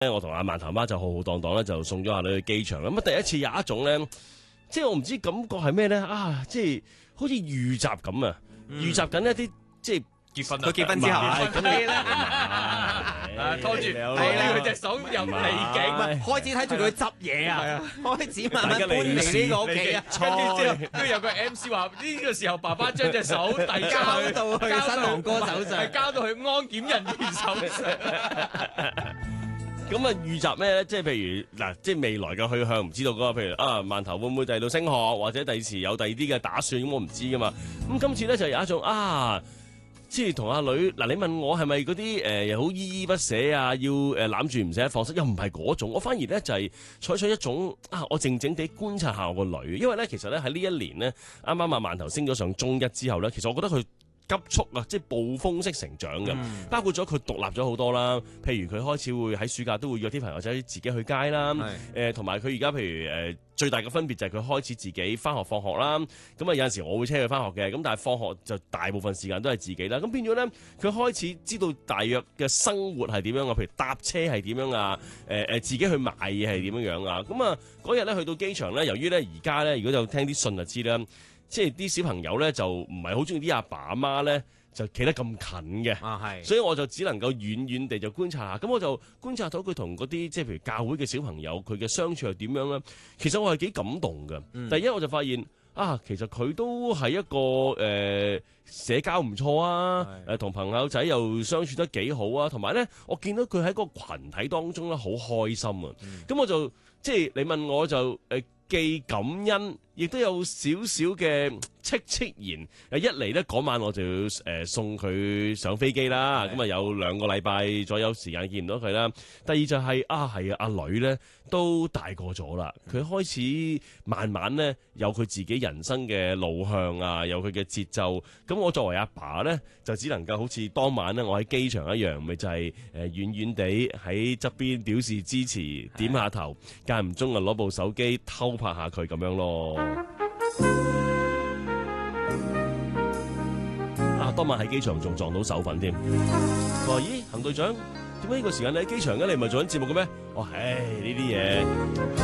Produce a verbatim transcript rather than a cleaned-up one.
我同阿饅頭媽就浩浩蕩蕩咧，就送咗阿女去機場。咁啊，第一次有一種咧，即係我唔知感覺係咩咧啊！即係好似預習咁啊，預習緊一啲即係結婚佢結婚之後咁係啦，拖住拖住佢隻手入離境， 開始睇住佢執嘢啊，開始慢慢搬嚟呢個屋企啊， 跟住之後，跟住有個 M C 話呢個時候爸爸將隻手遞交到去新郎哥手上， 係交到去安檢人員手上。 咁啊，預習咩咧？即係譬如嗱，即係未來嘅去向唔知道嗰個，譬如啊，饅頭會唔會第度升學，或者第時有第二啲嘅打算，咁我唔知噶嘛。咁今次咧就有一種啊，即係同阿女嗱，你問我係咪嗰啲誒又好依依不捨啊，要誒攬住唔捨得放手，又唔係嗰種。我反而咧就係採取一種啊，我靜靜地觀察下我個女，因為咧其實咧喺呢一年咧，啱啱阿饅頭升咗上中一之後咧，其實我覺得佢急速啊，即係暴風式成長嘅，嗯、包括咗佢獨立咗好多啦。譬如佢開始會喺暑假都會約啲朋友仔自己去街啦。誒，同埋佢而家譬如誒、呃、最大嘅分別就係佢開始自己翻學放學啦。咁啊有陣時我會車佢翻學嘅，咁但係放學就大部分時間都係自己啦。咁變咗咧，佢開始知道大約嘅生活係點樣啊，譬如搭車係點樣啊，誒、呃、誒自己去買嘢係點樣樣啊。咁啊嗰日咧去到機場咧，由於咧而家咧如果就聽啲信就知啦。即係啲小朋友咧就唔係好中意啲阿爸阿媽咧就企得咁近嘅， 啊係，所以我就只能夠遠遠地就觀察下。咁我就觀察到佢同嗰啲即係譬如教會嘅小朋友佢嘅相處係點樣咧？其實我係幾感動嘅。嗯、第一我就發現啊，其實佢都係一個誒、呃、社交唔錯啊，誒同是、呃、朋友仔又相處得幾好啊，同埋咧我見到佢喺個群體當中咧好開心啊。咁、嗯、我就即係你問我就誒。呃既感恩，亦都有少少嘅戚戚然。一嚟咧嗰晚我就要誒、呃、送佢上飛機啦，咁啊的有兩個禮拜左右時間見唔到佢啦。第二就係、是、啊係啊，阿女咧都大個咗啦，佢開始慢慢咧有佢自己人生嘅路向啊，有佢嘅節奏。咁我作為阿爸咧，就只能夠好似當晚咧我喺機場一樣，咪就係誒遠遠地喺側邊表示支持，點下頭，間唔中啊攞部手機偷拍下佢咁樣咯。啊，當晚喺機場仲撞到手粉添。佢話：咦，行隊長，點解呢個時間你喺機場嘅？你唔係做緊節目嘅咩？哦，唉，呢啲嘢。